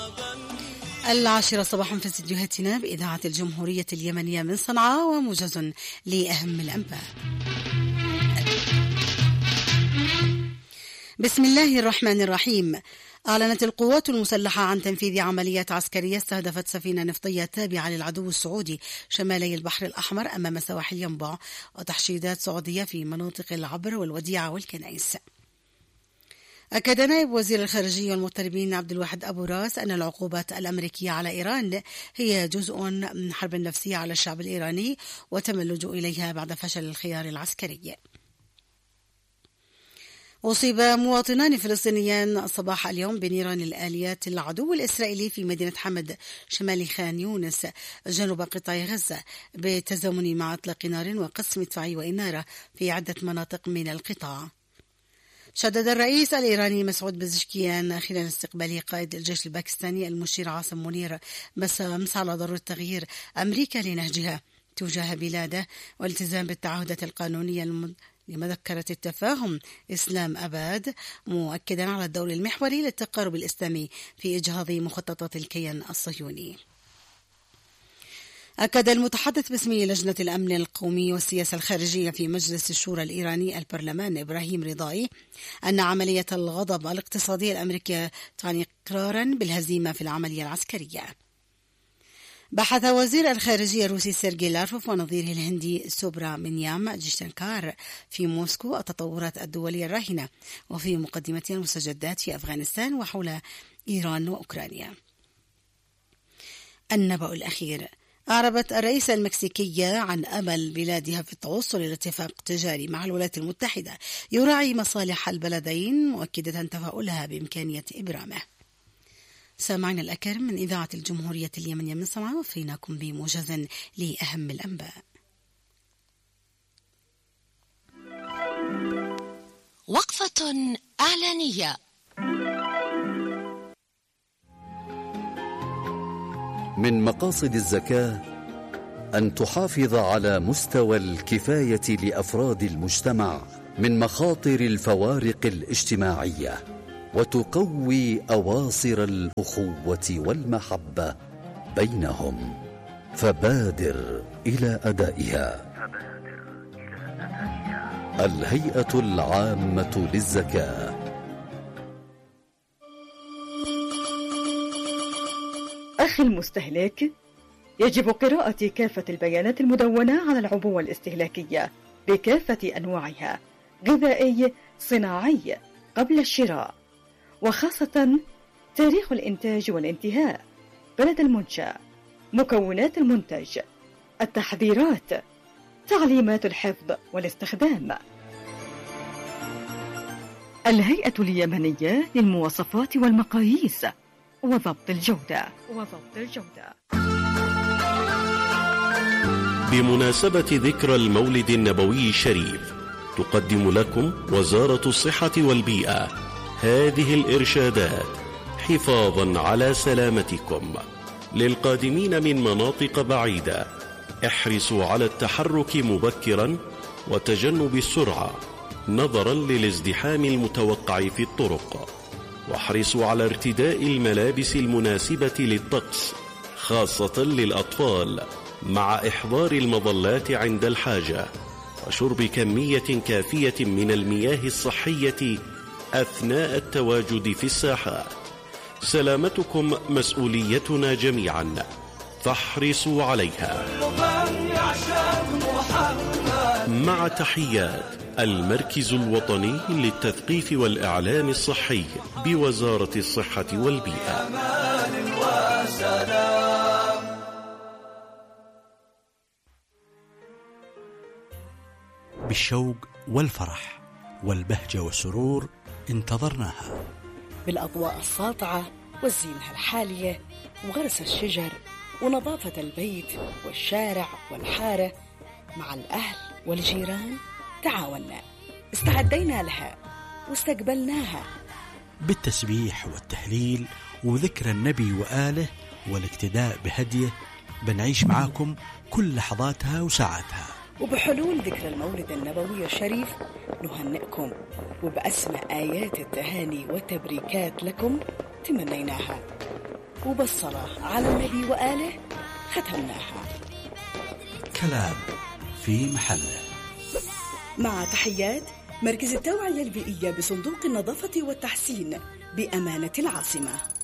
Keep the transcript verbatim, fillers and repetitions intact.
العاشرة صباحا في استديوهاتنا بإذاعة الجمهورية اليمنية من صنعاء، وموجز لأهم الأنباء. بسم الله الرحمن الرحيم. أعلنت القوات المسلحة عن تنفيذ عمليات عسكرية استهدفت سفينة نفطية تابعة للعدو السعودي شمالي البحر الأحمر أمام سواحل ينبع، وتحشيدات سعودية في مناطق العبر والوديعة والكنائس. أكد نائب وزير الخارجية والمغتربين عبد الواحد أبو راس أن العقوبات الأمريكية على إيران هي جزء من حرب نفسية على الشعب الإيراني وتم اللجوء إليها بعد فشل الخيار العسكري. أصيب مواطنان فلسطينيان صباح اليوم بنيران الآليات العدو الإسرائيلي في مدينة حمد شمال خان يونس جنوب قطاع غزة، بالتزامن مع إطلاق نار وقصف مدفعي وإنارة في عدة مناطق من القطاع. شدد الرئيس الإيراني مسعود بزشكيان خلال استقباله قائد الجيش الباكستاني المشير عاصم منير بسامس على ضرورة تغيير أمريكا لنهجها تجاه بلاده والالتزام بالتعهدات القانونية الم... لمذكرة التفاهم إسلام أباد، مؤكدا على الدور المحوري للتقارب الإسلامي في إجهاض مخططات الكيان الصهيوني. أكد المتحدث باسم لجنة الأمن القومي والسياسة الخارجية في مجلس الشورى الإيراني البرلمان إبراهيم رضائي أن عملية الغضب الاقتصادية الأمريكية تعني إقرارا بالهزيمة في العملية العسكرية. بحث وزير الخارجية الروسي سيرجي لافروف ونظيره الهندي سوبرا منيام جيشتنكار في موسكو التطورات الدولية الراهنة وفي مقدمتها المستجدات في أفغانستان وحول إيران وأوكرانيا. النبأ الأخير. أعربت الرئيسة المكسيكية عن أمل بلادها في التوصل إلى اتفاق تجاري مع الولايات المتحدة يراعي مصالح البلدين، مؤكدة تفاؤلها بإمكانية إبرامه. سامعنا الأكرم من إذاعة الجمهورية اليمنية من صنعاء، وفيناكم بموجز لأهم الأنباء. وقفة إعلانية. من مقاصد الزكاة أن تحافظ على مستوى الكفاية لأفراد المجتمع من مخاطر الفوارق الاجتماعية، وتقوي أواصر الأخوة والمحبة بينهم، فبادر إلى أدائها. الهيئة العامة للزكاة. أخي المستهلك، يجب قراءة كافة البيانات المدونة على العبوة الاستهلاكية بكافة أنواعها، غذائي صناعي، قبل الشراء، وخاصة تاريخ الإنتاج والانتهاء، بلد المنشأ، مكونات المنتج، التحذيرات، تعليمات الحفظ والاستخدام. الهيئة اليمنية للمواصفات والمقاييس وضبط الجودة وضبط الجودة. بمناسبة ذكرى المولد النبوي الشريف، تقدم لكم وزارة الصحة والبيئة هذه الإرشادات حفاظا على سلامتكم. للقادمين من مناطق بعيدة، احرصوا على التحرك مبكرا وتجنب السرعة نظرا للازدحام المتوقع في الطرق، واحرصوا على ارتداء الملابس المناسبة للطقس خاصة للأطفال، مع إحضار المظلات عند الحاجة، وشرب كمية كافية من المياه الصحية أثناء التواجد في الساحات. سلامتكم مسؤوليتنا جميعا، فاحرصوا عليها. مع تحيات المركز الوطني للتثقيف والإعلام الصحي بوزارة الصحة والبيئة. بالشوق والفرح والبهجة والسرور انتظرناها، بالأضواء الساطعة والزينة الحالية وغرس الشجر ونظافة البيت والشارع والحارة. مع الأهل والجيران تعاوننا، استعدينا لها واستقبلناها بالتسبيح والتهليل وذكر النبي وآله والاقتداء بهديه. بنعيش معاكم كل لحظاتها وساعاتها. وبحلول ذكرى المولد النبوي الشريف نهنئكم، وبأسمى آيات التهاني والتبريكات لكم تمنيناها. وبالصلاة على النبي وآله ختمناها. كلام في محله. مع تحيات مركز التوعية البيئية بصندوق النظافة والتحسين بأمانة العاصمة.